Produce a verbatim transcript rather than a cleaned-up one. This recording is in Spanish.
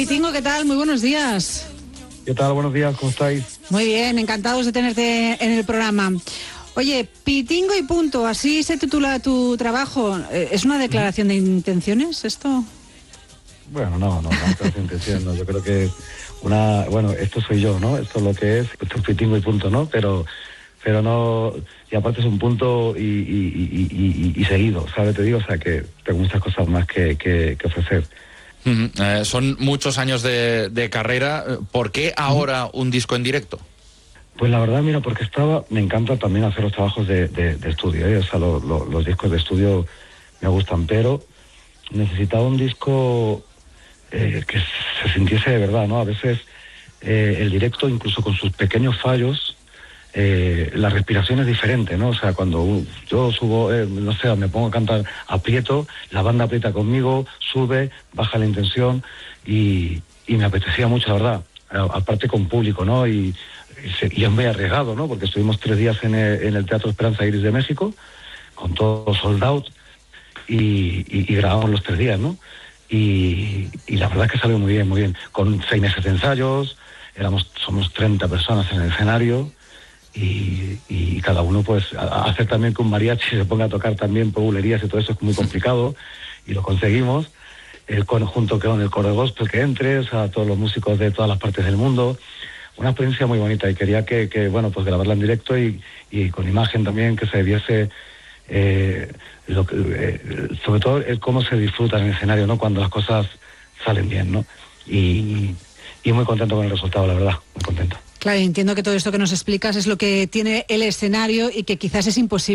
Pitingo, ¿qué tal? Muy buenos días. ¿Qué tal? Buenos días, ¿cómo estáis? Muy bien, encantados de tenerte en el programa. Oye, Pitingo y punto, así se titula tu trabajo. ¿Es una declaración de intenciones esto? Bueno, no, no, no, declaración de intenciones, no. Yo creo que una, bueno, esto soy yo, ¿no? Esto es lo que es, esto es Pitingo y punto, ¿no? Pero, pero no, y aparte es un punto y, y, y, y, y seguido, ¿sabes? Te digo, o sea, que tengo muchas cosas más que, que, que ofrecer. Uh-huh. Eh, son muchos años de, de carrera. ¿Por qué ahora un disco en directo? Pues la verdad, mira, porque estaba, me encanta también hacer los trabajos de, de, de estudio, ¿eh? O sea, lo, lo, los discos de estudio me gustan, pero necesitaba un disco eh, que se sintiese de verdad, ¿no? A veces eh, el directo, incluso con sus pequeños fallos, eh, la respiración es diferente, ¿no? O sea, cuando uh, yo subo, eh, no sé, me pongo a cantar, aprieto, la banda aprieta conmigo, sube, baja la intención y, y me apetecía mucho, la verdad. A, aparte con público, ¿no? Y, y es muy arriesgado, ¿no? Porque estuvimos tres días en el, en el Teatro Esperanza Iris de México, con todo sold out, y, y, y grabamos los tres días, ¿no? Y, y la verdad es que salió muy bien, muy bien. Con seis meses de ensayos, éramos, somos treinta personas en el escenario, y, y cada uno, pues, a, hacer también que un mariachi se ponga a tocar también por bulerías y todo eso es muy complicado, y lo conseguimos. El conjunto con el coro de gospel que entre, o sea, todos los músicos de todas las partes del mundo. Una experiencia muy bonita y quería que, que bueno, pues grabarla en directo y, y con imagen también, que se viese eh, lo que, eh, sobre todo el cómo se disfruta en el escenario, ¿no? Cuando las cosas salen bien, ¿no? Y, y muy contento con el resultado, la verdad, muy contento. Claro, entiendo que todo esto que nos explicas es lo que tiene el escenario y que quizás es imposible